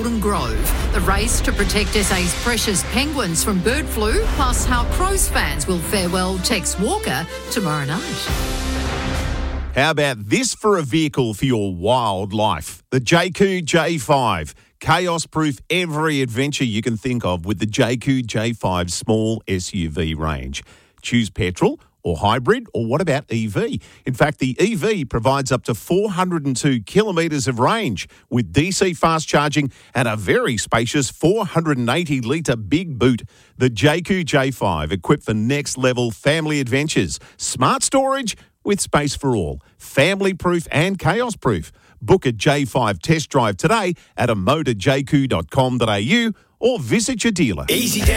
Golden Grove. The race to protect SA's precious penguins from bird flu, plus how Crows fans will farewell Tex Walker tomorrow night. How about this for a vehicle for your wildlife? The Jayco J5. Chaos-proof every adventure you can think of with the Jayco J5 small SUV range. Choose petrol or hybrid, or what about EV? In fact, the EV provides up to 402 kilometres of range with DC fast charging and a very spacious 480-litre big boot. The Jayco J5, equipped for next-level family adventures. Smart storage with space for all. Family-proof and chaos-proof. Book a J5 test drive today at amotorjayco.com.au or visit your dealer. Easy